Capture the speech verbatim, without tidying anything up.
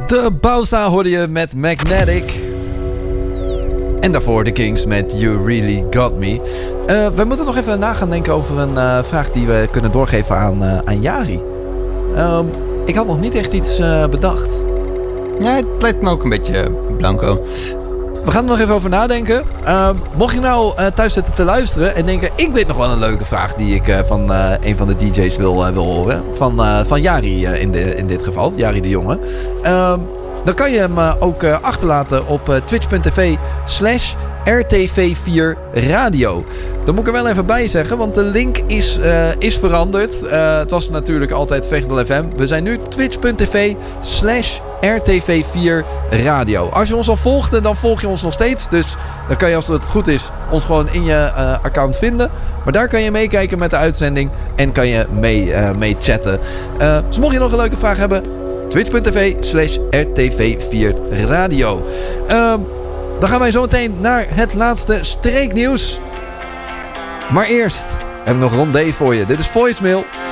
De Bausa hoorde je met Magnetic. En daarvoor de Kings met You Really Got Me. Uh, we moeten nog even na gaan denken over een uh, vraag die we kunnen doorgeven aan, uh, aan Jari. Uh, ik had nog niet echt iets uh, bedacht. Ja, het lijkt me ook een beetje blanco. We gaan er nog even over nadenken. Uh, mocht je nou uh, thuis zitten te luisteren en denken... ik weet nog wel een leuke vraag die ik uh, van uh, een van de D J's wil, uh, wil horen. Van, uh, van Jari uh, in, de, in dit geval. Jari de Jonge. Uh, dan kan je hem uh, ook uh, achterlaten op uh, twitch.tv slash R T V vier Radio. Daar moet ik er wel even bij zeggen, want de link is, uh, is veranderd. Uh, het was natuurlijk altijd Vegendel F M. We zijn nu twitch.tv slash R T V vier Radio. Als je ons al volgt, dan volg je ons nog steeds. Dus dan kan je, als het goed is, ons gewoon in je uh, account vinden. Maar daar kan je meekijken met de uitzending en kan je mee, uh, mee chatten. Uh, dus mocht je nog een leuke vraag hebben, twitch.tv slash R T V vier Radio. Uh, dan gaan wij zo meteen naar het laatste streeknieuws. Maar eerst hebben we nog Ron D voor je. Dit is Voicemail.